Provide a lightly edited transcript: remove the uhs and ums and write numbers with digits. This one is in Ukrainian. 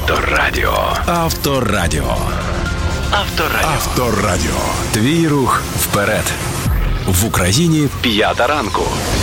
Авторадіо. Авторадіо. Авторадіо. Авторадіо. Твій рух вперед. В Україні 5 ранку.